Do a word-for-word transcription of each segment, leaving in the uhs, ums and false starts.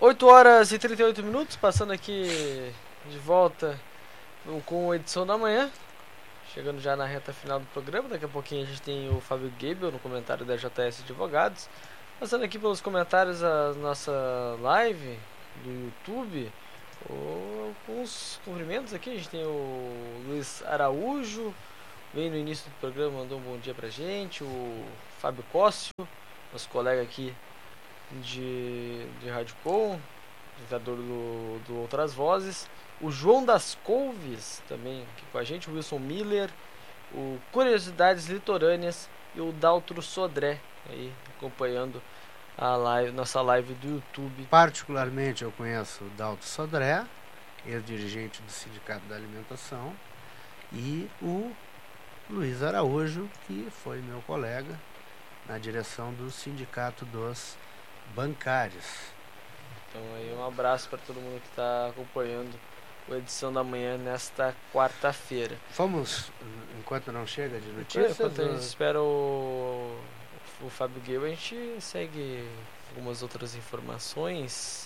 oito horas e trinta e oito minutos, passando aqui de volta com a edição da manhã. Chegando já na reta final do programa. Daqui a pouquinho a gente tem o Fábio Gabriel no comentário da J S Advogados. Passando aqui pelos comentários a nossa live do YouTube. Alguns cumprimentos aqui. A gente tem o Luiz Araújo, veio no início do programa, mandou um bom dia pra gente. O Fábio Cóssio, nosso colega aqui de, de Rádio Com, jogador do, do Outras Vozes. O João das Couves também aqui com a gente, o Wilson Miller, o Curiosidades Litorâneas e o Daltro Sodré aí acompanhando a live, nossa live do YouTube. Particularmente eu conheço o Daltro Sodré, ex-dirigente do Sindicato da Alimentação, e o Luiz Araújo, que foi meu colega na direção do Sindicato dos Bancários. Então aí um abraço para todo mundo que está acompanhando a edição da manhã nesta quarta-feira. Vamos, enquanto não chega de notícias, enquanto a gente espera o, o Fábio Gabriel, a gente segue algumas outras informações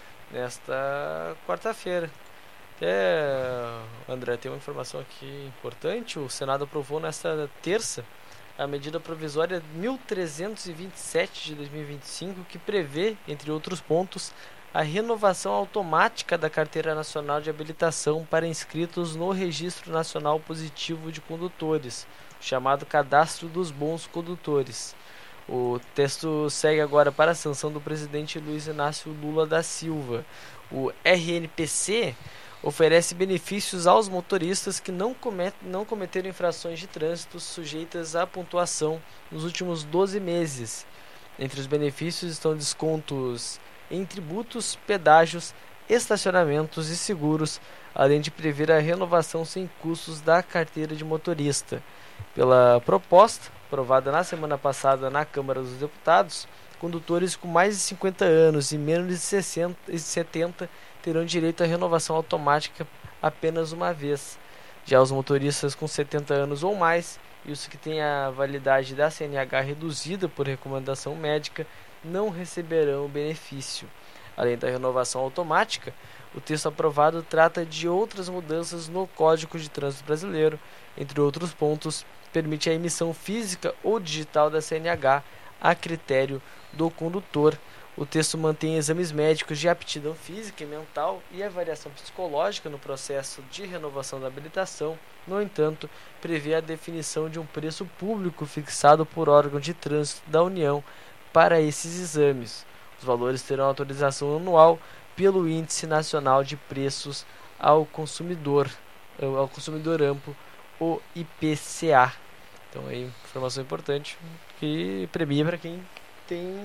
nesta quarta-feira. Até, André, tem uma informação aqui importante. O Senado aprovou nesta terça a medida provisória mil trezentos e vinte e sete de dois mil e vinte e cinco, que prevê, entre outros pontos, a renovação automática da Carteira Nacional de Habilitação para inscritos no Registro Nacional Positivo de Condutores, chamado Cadastro dos Bons Condutores. O texto segue agora para a sanção do presidente Luiz Inácio Lula da Silva. O R N P C oferece benefícios aos motoristas que não, comet, não cometeram infrações de trânsito sujeitas à pontuação nos últimos doze meses. Entre os benefícios estão descontos em tributos, pedágios, estacionamentos e seguros, além de prever a renovação sem custos da carteira de motorista. Pela proposta, aprovada na semana passada na Câmara dos Deputados, condutores com mais de cinquenta anos e menos de sessenta e setenta terão direito à renovação automática apenas uma vez. Já os motoristas com setenta anos ou mais e os que têm a validade da C N H reduzida por recomendação médica não receberão o benefício. Além da renovação automática, o texto aprovado trata de outras mudanças no Código de Trânsito Brasileiro. Entre outros pontos, permite a emissão física ou digital da C N H a critério do condutor. O texto mantém exames médicos de aptidão física e mental e avaliação psicológica no processo de renovação da habilitação. No entanto, prevê a definição de um preço público fixado por órgão de trânsito da União para esses exames. Os valores terão autorização anual pelo Índice Nacional de Preços ao Consumidor, ao Consumidor Amplo, o I P C A. Então aí, informação importante que premia para quem tem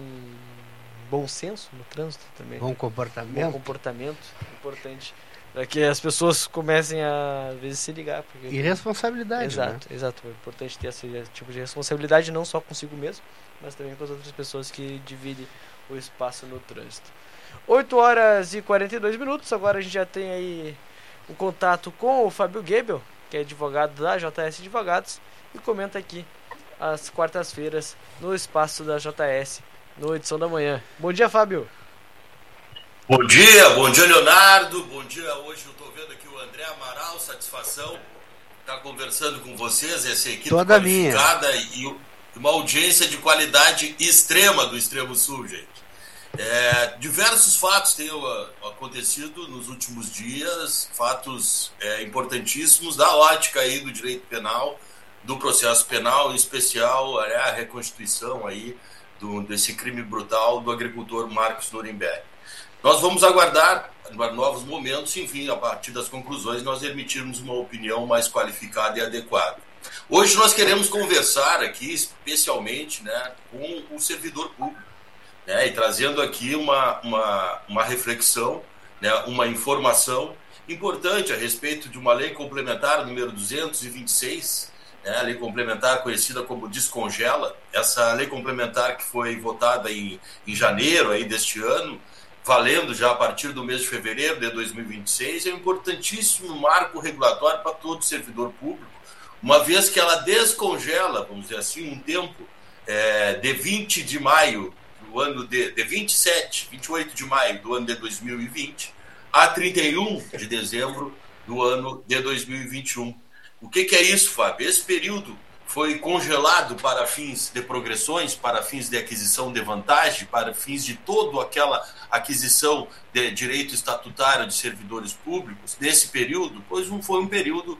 bom senso no trânsito também. Bom comportamento. Bom comportamento, importante. Para que as pessoas comecem a, às vezes, se ligar. Porque e responsabilidade, exato, né? Exato, é importante ter esse tipo de responsabilidade, não só consigo mesmo, mas também com as outras pessoas que dividem o espaço no trânsito. oito horas e quarenta e dois minutos, agora a gente já tem aí o contato com o Fábio Gabriel, que é advogado da J S Advogados, e comenta aqui às quartas-feiras no espaço da J S, no Edição da Manhã. Bom dia, Fábio. Bom dia, bom dia, Leonardo. Bom dia, hoje eu estou vendo aqui o André Amaral, satisfação estar conversando com vocês, essa equipe toda qualificada minha. E uma audiência de qualidade extrema do Extremo Sul, gente. É, diversos fatos têm uh, acontecido nos últimos dias, fatos é, importantíssimos da ótica aí do direito penal, do processo penal, em especial é, a reconstituição aí do, desse crime brutal do agricultor Marcos Nuremberg. Nós vamos aguardar novos momentos, enfim, a partir das conclusões, nós emitirmos uma opinião mais qualificada e adequada. Hoje nós queremos conversar aqui, especialmente, né, com o servidor público, né, e trazendo aqui uma, uma, uma reflexão, né, uma informação importante a respeito de uma lei complementar número duzentos e vinte e seis, né, a lei complementar conhecida como Descongela, essa lei complementar que foi votada em, em janeiro aí deste ano, valendo já a partir do mês de fevereiro de dois mil e vinte e seis, é um importantíssimo marco regulatório para todo servidor público, uma vez que ela descongela, vamos dizer assim, um tempo é, de vinte de maio do ano de, de vinte e sete, vinte e oito de maio do ano de dois mil e vinte a trinta e um de dezembro do ano de dois mil e vinte e um. O que, que é isso, Fábio? Esse período foi congelado para fins de progressões, para fins de aquisição de vantagem, para fins de toda aquela aquisição de direito estatutário de servidores públicos. Nesse período, pois não foi um período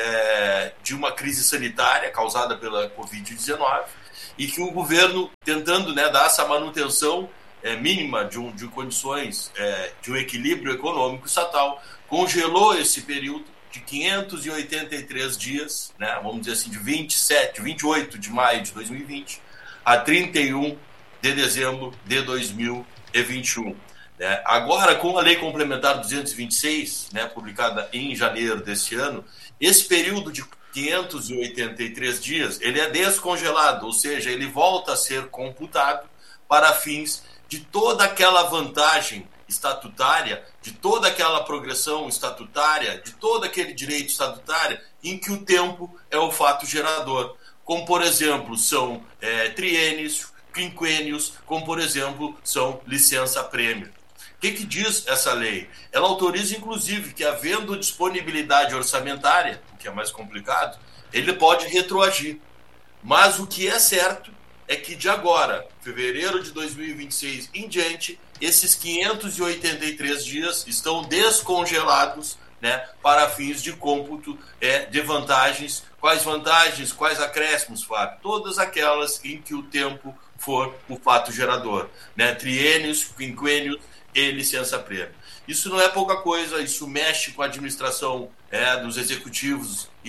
é, de uma crise sanitária causada pela covid dezenove e que o governo, tentando, né, dar essa manutenção é, mínima de, um, de condições é, de um equilíbrio econômico estatal, congelou esse período de quinhentos e oitenta e três dias, né, vamos dizer assim, de vinte e sete, vinte e oito de maio de dois mil e vinte a trinta e um de dezembro de dois mil e vinte e um. Né. Agora, com a Lei Complementar duzentos e vinte e seis, né, publicada em janeiro desse ano, esse período de quinhentos e oitenta e três dias, ele é descongelado, ou seja, ele volta a ser computado para fins de toda aquela vantagem estatutária, de toda aquela progressão estatutária, de todo aquele direito estatutário em que o tempo é o fato gerador. Como, por exemplo, são é, triênios, quinquênios, como, por exemplo, são licença-prêmio. O que, que diz essa lei? Ela autoriza, inclusive, que, havendo disponibilidade orçamentária, o que é mais complicado, ele pode retroagir. Mas o que é certo é que de agora, fevereiro de dois mil e vinte e seis em diante, esses quinhentos e oitenta e três dias estão descongelados, né, para fins de cômputo é, de vantagens. Quais vantagens, quais acréscimos, Fábio? Todas aquelas em que o tempo for o fato gerador, né? Triênios, quinquênios e licença-prêmio. Isso não é pouca coisa, isso mexe com a administração é, dos executivos e,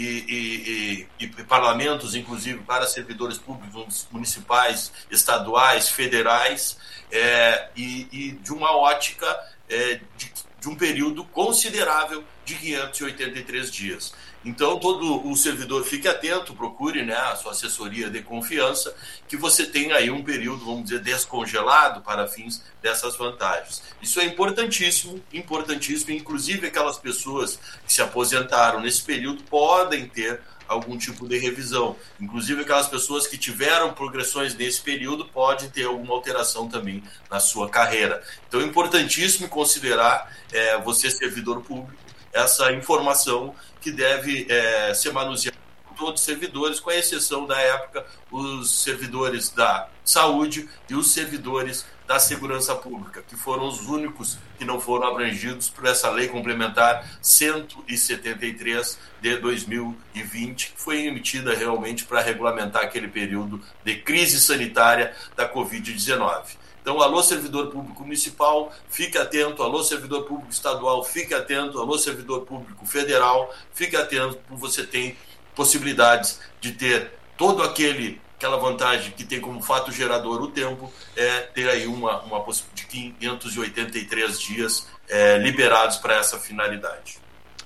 e, e, e parlamentos, inclusive para servidores públicos municipais, estaduais, federais, é, e, e de uma ótica é, de, de um período considerável de quinhentos e oitenta e três dias. Então, todo o servidor fique atento, procure, né, a sua assessoria de confiança, que você tenha aí um período, vamos dizer, descongelado para fins dessas vantagens. Isso é importantíssimo, importantíssimo, inclusive aquelas pessoas que se aposentaram nesse período podem ter algum tipo de revisão. Inclusive aquelas pessoas que tiveram progressões nesse período podem ter alguma alteração também na sua carreira. Então é importantíssimo considerar, é, você servidor público, essa informação que deve é, ser manuseada por todos os servidores, com a exceção da época, os servidores da saúde e os servidores da segurança pública, que foram os únicos que não foram abrangidos por essa lei complementar cento e setenta e três de dois mil e vinte, que foi emitida realmente para regulamentar aquele período de crise sanitária da covid dezenove. Então, alô, servidor público municipal, fique atento. Alô, servidor público estadual, fique atento. Alô, servidor público federal, fique atento, porque você tem possibilidades de ter todo aquele aquela vantagem que tem como fato gerador o tempo, é ter aí uma, uma possibilidade de quinhentos e oitenta e três dias é, liberados para essa finalidade.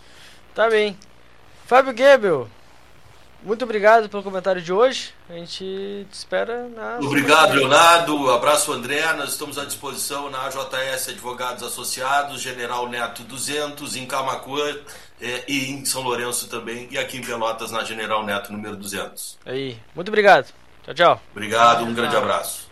Tá bem. Fábio Goebel, muito obrigado pelo comentário de hoje. A gente te espera na... Obrigado, Leonardo. Abraço, André. Nós estamos à disposição na A J S Advogados Associados, General Neto duzentos, em Camaquã é, e em São Lourenço também, e aqui em Pelotas na General Neto número duzentos. Aí, muito obrigado. Tchau, tchau. Obrigado, um grande abraço.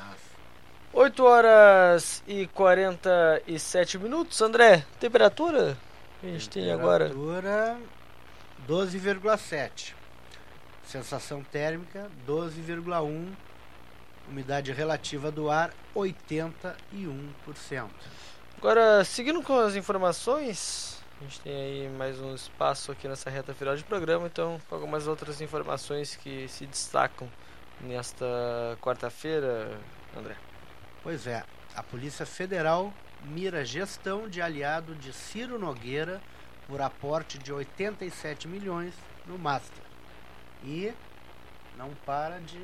oito horas e quarenta e sete minutos. André, temperatura que a gente tem agora? Temperatura doze vírgula sete. Sensação térmica doze vírgula um. Umidade relativa do ar oitenta e um por cento. Agora, seguindo com as informações, a gente tem aí mais um espaço aqui nessa reta final de programa, então com algumas outras informações que se destacam nesta quarta-feira, André. Pois é, a Polícia Federal mira gestão de aliado de Ciro Nogueira por aporte de oitenta e sete milhões no Master. E não para de,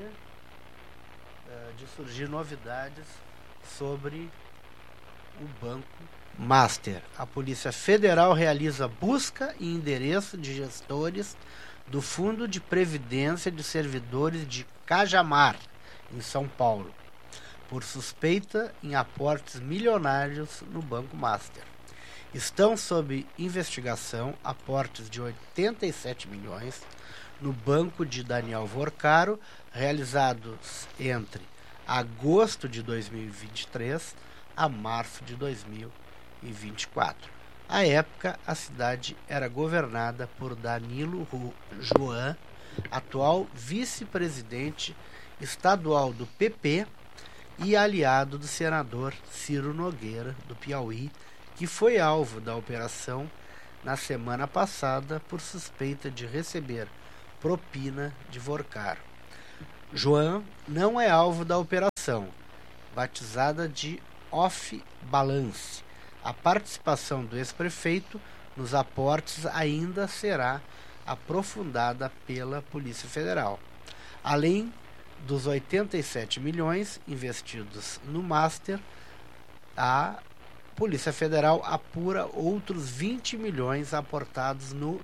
de surgir novidades sobre o Banco Master. A Polícia Federal realiza busca e endereço de gestores do Fundo de Previdência de Servidores de Cajamar, em São Paulo, por suspeita em aportes milionários no Banco Master. Estão sob investigação aportes de oitenta e sete milhões no banco de Daniel Vorcaro, realizados entre agosto de dois mil e vinte e três a março de dois mil e vinte e quatro. À época, a cidade era governada por Danilo Joan, atual vice-presidente estadual do P P e aliado do senador Ciro Nogueira, do Piauí, que foi alvo da operação na semana passada por suspeita de receber propina de Vorcaro. Joan não é alvo da operação, batizada de off-balance. A participação do ex-prefeito nos aportes ainda será aprofundada pela Polícia Federal. Além dos oitenta e sete milhões investidos no Master, a Polícia Federal apura outros vinte milhões aportados no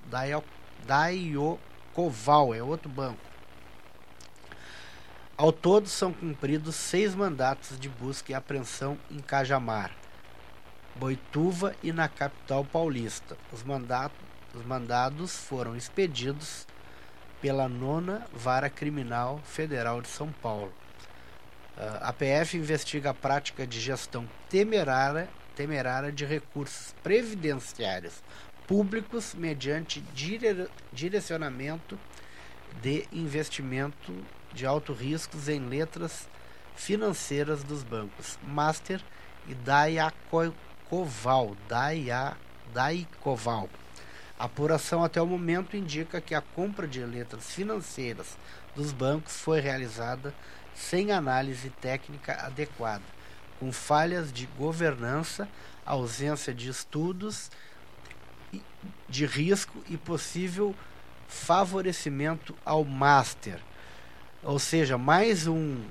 Daiocoval, é outro banco. Ao todo, são cumpridos seis mandatos de busca e apreensão em Cajamar, Boituva e na capital paulista. Os, mandato, os mandados foram expedidos pela nona Vara Criminal Federal de São Paulo. Uh, a P F investiga a prática de gestão temerária, temerária de recursos previdenciários públicos mediante dire, direcionamento de investimento de alto risco em letras financeiras dos bancos Master e Daiocoval. Daiocoval. A apuração até o momento indica que a compra de letras financeiras dos bancos foi realizada sem análise técnica adequada, com falhas de governança, ausência de estudos de risco e possível favorecimento ao Master. Ou seja, mais um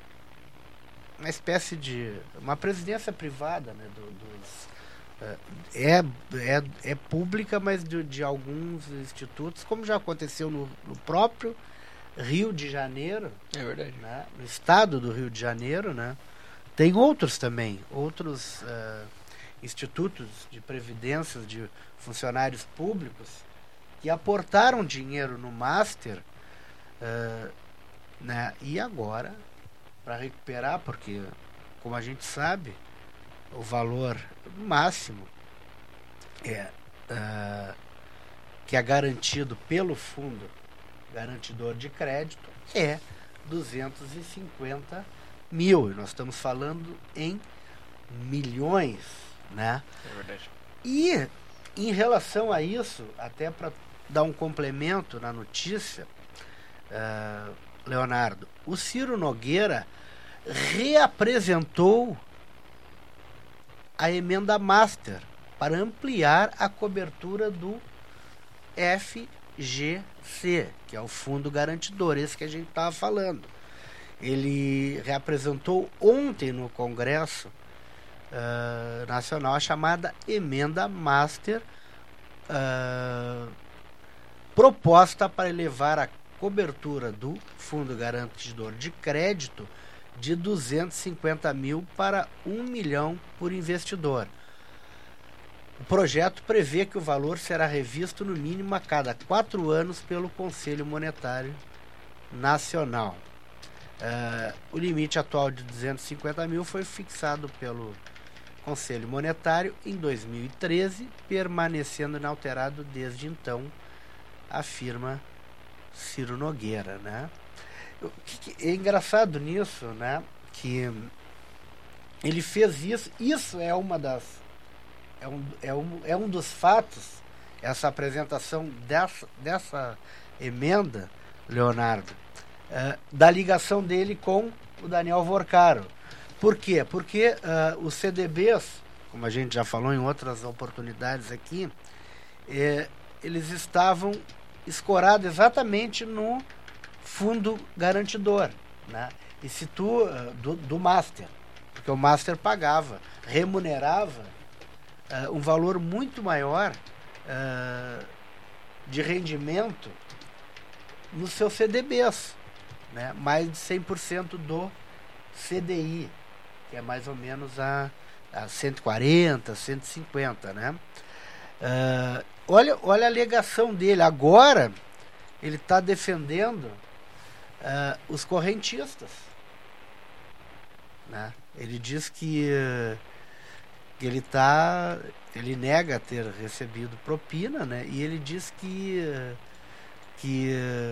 uma espécie de uma presidência privada, né, do, dos, é, é, é pública, mas de, de alguns institutos, como já aconteceu no, no próprio Rio de Janeiro. É verdade. Né, no estado do Rio de Janeiro, né, tem outros também, outros uh, institutos de previdências de funcionários públicos que aportaram dinheiro no Master, uh, né, e agora, para recuperar, porque, como a gente sabe, o valor máximo é, uh, que é garantido pelo fundo garantidor de crédito é duzentos e cinquenta mil. E nós estamos falando em milhões, né? É verdade. E em relação a isso, até para dar um complemento na notícia, uh, Leonardo, o Ciro Nogueira reapresentou a emenda Master para ampliar a cobertura do F G C, que é o Fundo Garantidor, esse que a gente estava falando. Ele reapresentou ontem no Congresso uh, Nacional a chamada emenda Master, uh, proposta para elevar a cobertura do Fundo Garantidor de Crédito de duzentos e cinquenta mil para um milhão por investidor. O projeto prevê que o valor será revisto no mínimo a cada quatro anos pelo Conselho Monetário Nacional. Uh, o limite atual de duzentos e cinquenta mil foi fixado pelo Conselho Monetário em dois mil e treze, permanecendo inalterado desde então, afirma Ciro Nogueira, né? O que, que é engraçado nisso, né? Que ele fez isso. Isso é uma das é um, é um, é um dos fatos, essa apresentação dessa, dessa emenda, Leonardo, é, da ligação dele com o Daniel Vorcaro. Por quê? Porque uh, os C D Bs, como a gente já falou em outras oportunidades aqui, é, eles estavam escorados exatamente no fundo garantidor, né? E se tu, uh, do, do Master, porque o Master pagava, remunerava uh, um valor muito maior uh, de rendimento nos seus C D Bs, né? Mais de cem por cento do C D I, que é mais ou menos a, a cento e quarenta, cento e cinquenta, né? Uh, olha, olha a alegação dele. Agora ele está defendendo uh, os correntistas. né? Ele diz que, que ele tá, ele nega ter recebido propina, né? E ele diz que, que,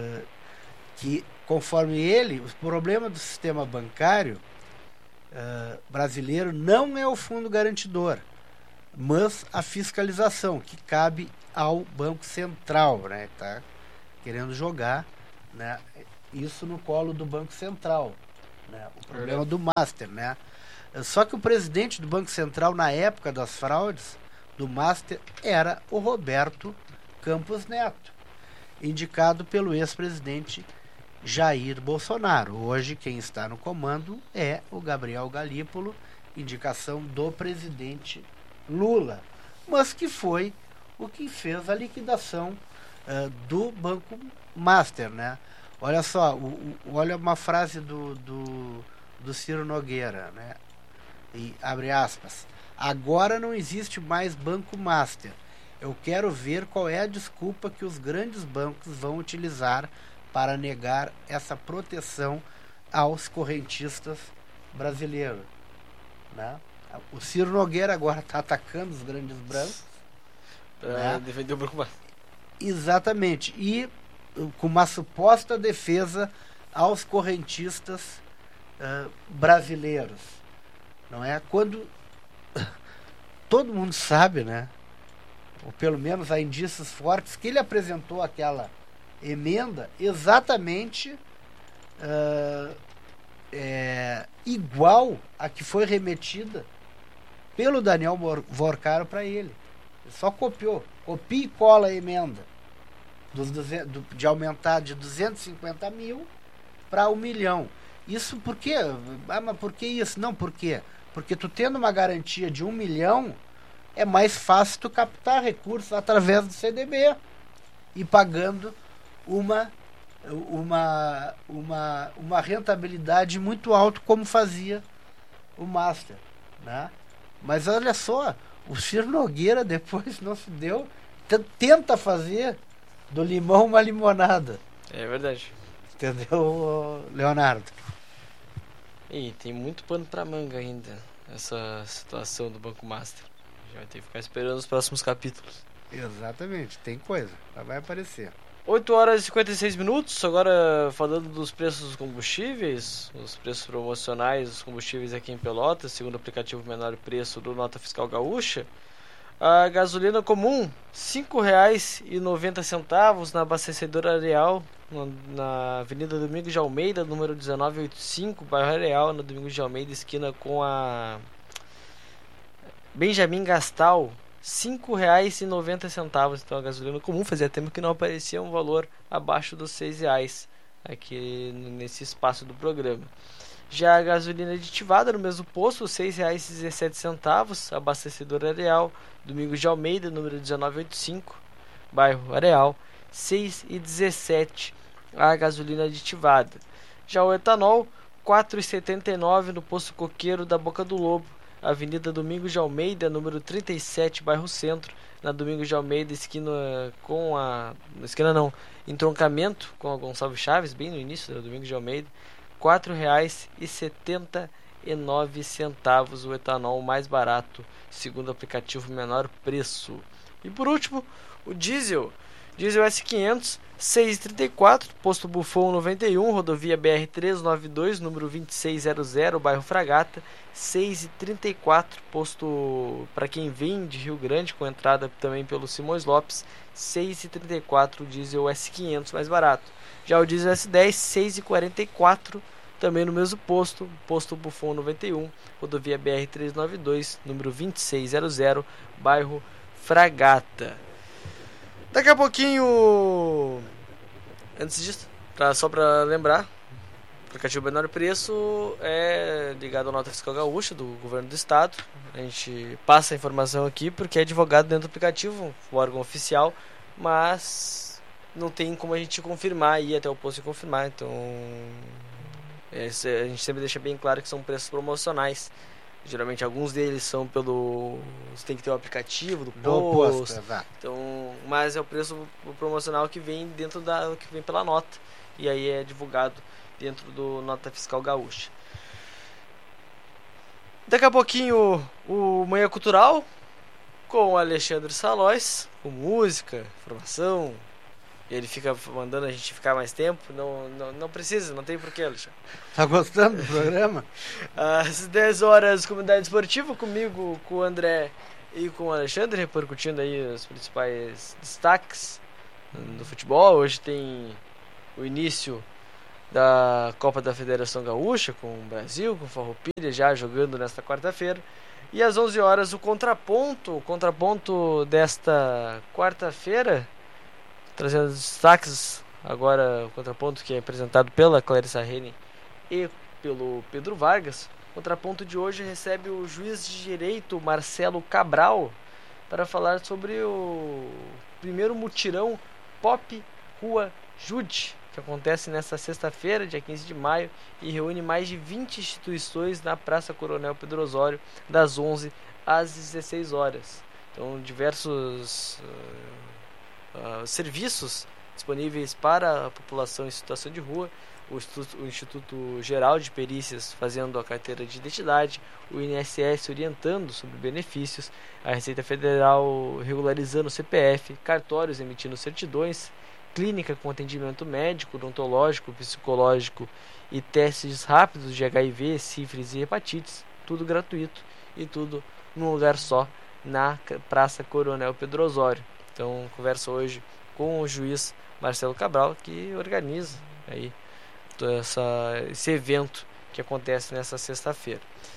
que conforme ele, o problema do sistema bancário uh, brasileiro não é o fundo garantidor, mas a fiscalização, que cabe ao Banco Central, né? Tá querendo jogar, né, isso no colo do Banco Central, né? O problema do Master, né? Só que o presidente do Banco Central na época das fraudes do Master era o Roberto Campos Neto, indicado pelo ex-presidente Jair Bolsonaro. Hoje quem está no comando é o Gabriel Galípolo, indicação do presidente Lula, mas que foi o que fez a liquidação uh, do Banco Master, né? Olha só, o, o, olha uma frase do, do, do Ciro Nogueira, né? E, abre aspas, agora não existe mais Banco Master. Eu quero ver qual é a desculpa que os grandes bancos vão utilizar para negar essa proteção aos correntistas brasileiros, né? O Ciro Nogueira agora está atacando os grandes bancos para né? defender o Banco Master. Exatamente. E com uma suposta defesa aos correntistas uh, brasileiros, não é? Quando todo mundo sabe, né? Ou pelo menos há indícios fortes que ele apresentou aquela emenda exatamente uh, é, igual a que foi remetida pelo Daniel Vorcaro para ele. Ele só copiou, copia e cola a emenda dos duzentos, do, de aumentar de duzentos e cinquenta mil para um milhão. Isso por quê? Ah, mas por que isso? Não, por quê? Porque tu tendo uma garantia de um milhão, é mais fácil tu captar recursos através do C D B e pagando uma, uma, uma, uma rentabilidade muito alta, como fazia o Master, né? Mas olha só, o Ciro Nogueira depois não se deu, t- tenta fazer do limão uma limonada. É verdade. Entendeu, Leonardo? E tem muito pano pra manga ainda, essa situação do Banco Master. A gente vai ter que ficar esperando os próximos capítulos. Exatamente, tem coisa, ela vai aparecer. oito horas e cinquenta e seis minutos, agora falando dos preços dos combustíveis, os preços promocionais dos combustíveis aqui em Pelotas, segundo o aplicativo Menor Preço do Nota Fiscal Gaúcha. A gasolina comum, cinco reais e noventa centavos na abastecedora Areal, na Avenida Domingos de Almeida, número dezenove oitenta e cinco, bairro Areal, na Domingos de Almeida, esquina com a Benjamin Gastal, cinco reais e noventa centavos. Então a gasolina comum, fazia tempo que não aparecia um valor abaixo dos seis reais aqui nesse espaço do programa. Já a gasolina aditivada no mesmo posto, seis reais e dezessete centavos, abastecedora Areal, Domingos de Almeida, número dezenove oitenta e cinco, bairro Areal, seis reais e dezessete centavos a gasolina aditivada. Já o etanol, quatro reais e setenta e nove centavos no posto Coqueiro da Boca do Lobo, Avenida Domingos de Almeida, número trinta e sete, bairro Centro, na Domingos de Almeida, esquina com a... esquina não, entroncamento com a Gonçalves Chaves, bem no início da Domingos de Almeida, quatro reais e setenta e nove centavos o etanol mais barato, segundo o aplicativo Menor Preço. E por último, o diesel, diesel S quinhentos, seis reais e trinta e quatro centavos, posto Bufão noventa e um, rodovia B R trezentos e noventa e dois, número vinte e seis zero zero, bairro Fragata, seis reais e trinta e quatro centavos, posto para quem vem de Rio Grande, com entrada também pelo Simões Lopes, seis reais e trinta e quatro centavos, o diesel S quinhentos mais barato. Já o diesel S dez, seis reais e quarenta e quatro centavos, também no mesmo posto, posto Bufão noventa e um, rodovia B R trezentos e noventa e dois, número vinte e seis zero zero, bairro Fragata. Daqui a pouquinho, antes disso, pra, só para lembrar, o aplicativo Menor Preço é ligado à Nota Fiscal Gaúcha do Governo do Estado. A gente passa a informação aqui porque é divulgado dentro do aplicativo, o órgão oficial, mas não tem como a gente confirmar, ir até o posto e confirmar. Então, é, a gente sempre deixa bem claro que são preços promocionais. Geralmente alguns deles são pelo... Você tem que ter o aplicativo do posto. posto exato. Então, mas é o preço promocional que vem dentro da... que vem pela nota. E aí é divulgado dentro do Nota Fiscal Gaúcha. Daqui a pouquinho o Manhã Cultural com o Alexandre Salóis, com música, informação. Ele fica mandando a gente ficar mais tempo. Não, não, não precisa, não tem porquê, Alexandre. Tá gostando do programa? Às dez horas, Comunidade Esportiva, comigo, com o André e com o Alexandre, repercutindo aí os principais destaques do futebol. Hoje tem o início da Copa da Federação Gaúcha, com o Brasil, com o Farroupilha já jogando nesta quarta-feira. E às onze horas o contraponto, o contraponto desta quarta-feira, trazendo os destaques agora, o contraponto que é apresentado pela Clarissa Rene e pelo Pedro Vargas. O contraponto de hoje recebe o juiz de direito Marcelo Cabral para falar sobre o primeiro mutirão Pop Rua Jude, que acontece nesta sexta-feira, dia quinze de maio, e reúne mais de vinte instituições na Praça Coronel Pedro Osório, das onze às dezesseis horas. Então, diversos uh, uh, serviços disponíveis para a população em situação de rua. O Instituto, o Instituto Geral de Perícias fazendo a carteira de identidade, o I N S S orientando sobre benefícios, a Receita Federal regularizando o C P F, cartórios emitindo certidões, clínica com atendimento médico, odontológico, psicológico e testes rápidos de H I V, sífilis e hepatites, tudo gratuito e tudo num lugar só, na Praça Coronel Pedro Osório. Então, converso hoje com o juiz Marcelo Cabral, que organiza aí essa, esse evento que acontece nessa sexta-feira.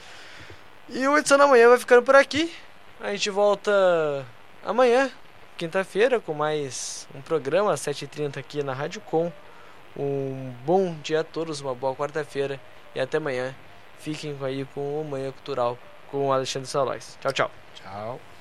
E o Edição da Manhã vai ficando por aqui. A gente volta amanhã, quinta-feira, com mais um programa às sete e trinta aqui na Rádio Com. Um bom dia a todos, uma boa quarta-feira e até amanhã. Fiquem aí com o Manhã Cultural com o Alexandre Salóis. Tchau, tchau. Tchau.